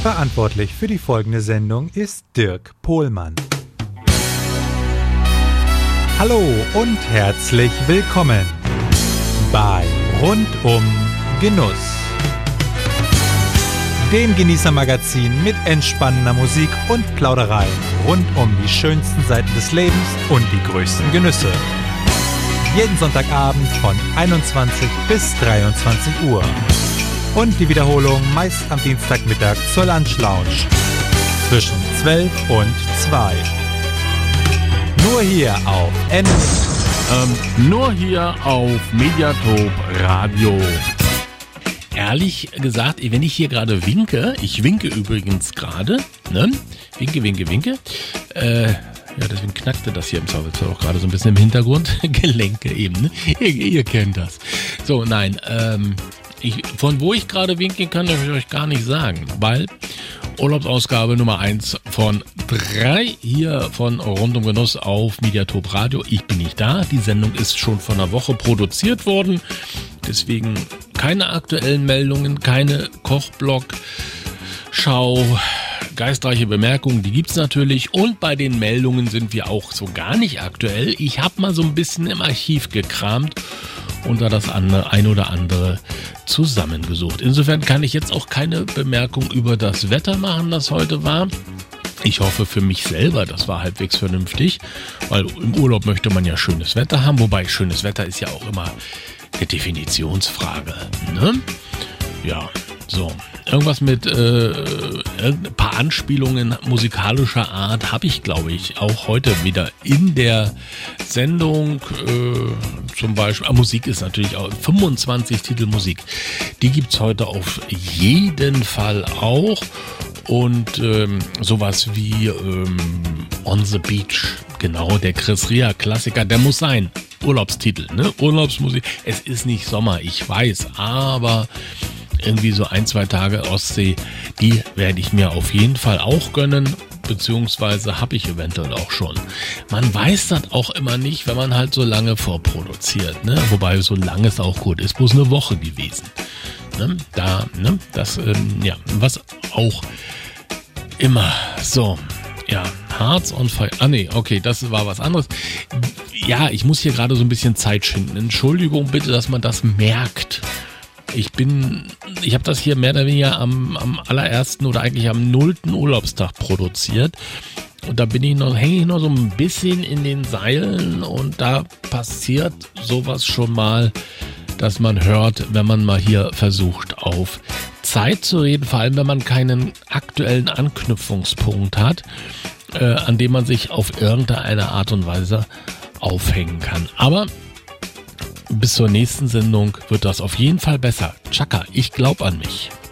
Verantwortlich für die folgende Sendung ist Dirk Pohlmann. Hallo und herzlich willkommen bei Rundum Genuss, dem Genießermagazin mit entspannender Musik und Plaudereien rund um die schönsten Seiten des Lebens und die größten Genüsse. Jeden Sonntagabend von 21 bis 23 Uhr. Und die Wiederholung meist am Dienstagmittag zur Lunch Lounge zwischen 12 und 2. Nur hier auf Mediatop Radio. Ehrlich gesagt, wenn ich hier gerade winke, ich winke übrigens gerade, ne? Winke. Ja, deswegen knackte das hier im Zweifelsfall auch gerade so ein bisschen im Hintergrund. Gelenke eben, ne? Ihr kennt das. So, nein, von wo ich gerade winken kann, darf ich euch gar nicht sagen, weil Urlaubsausgabe Nummer 1 von 3 hier von Rundum Genuss auf Mediatop Radio. Ich bin nicht da, die Sendung ist schon vor einer Woche produziert worden, deswegen keine aktuellen Meldungen, keine Kochblog-Schau, geistreiche Bemerkungen, die gibt's natürlich, und bei den Meldungen sind wir auch so gar nicht aktuell. Ich habe mal so ein bisschen im Archiv gekramt und da das ein oder andere zusammengesucht. Insofern kann ich jetzt auch keine Bemerkung über das Wetter machen, das heute war. Ich hoffe für mich selber, das war halbwegs vernünftig, weil im Urlaub möchte man ja schönes Wetter haben, wobei schönes Wetter ist ja auch immer eine Definitionsfrage, ne? Ja, so. Irgendwas mit ein paar Anspielungen musikalischer Art habe ich, glaube ich, auch heute wieder in der Sendung. Zum Beispiel, Musik ist natürlich auch 25 Titel Musik. Die gibt es heute auf jeden Fall auch. Und sowas wie On the Beach, genau, der Chris Rea Klassiker, der muss sein. Urlaubstitel, ne? Urlaubsmusik. Es ist nicht Sommer, ich weiß, aber irgendwie so 1-2 Tage Ostsee, die werde ich mir auf jeden Fall auch gönnen, beziehungsweise habe ich eventuell auch schon. Man weiß das auch immer nicht, wenn man halt so lange vorproduziert, ne? Wobei so lange ist auch gut, ist bloß eine Woche gewesen. Ne? Ja, was auch immer. So, ja, Hearts on Fire. Okay, das war was anderes. Ja, ich muss hier gerade so ein bisschen Zeit schinden. Entschuldigung bitte, dass man das merkt. Ich habe das hier mehr oder weniger am allerersten oder eigentlich am 0. Urlaubstag produziert. Und da hänge ich noch so ein bisschen in den Seilen und da passiert sowas schon mal, dass man hört, wenn man mal hier versucht, auf Zeit zu reden, vor allem wenn man keinen aktuellen Anknüpfungspunkt hat, an dem man sich auf irgendeine Art und Weise aufhängen kann. Aber bis zur nächsten Sendung wird das auf jeden Fall besser. Chaka, ich glaube an mich.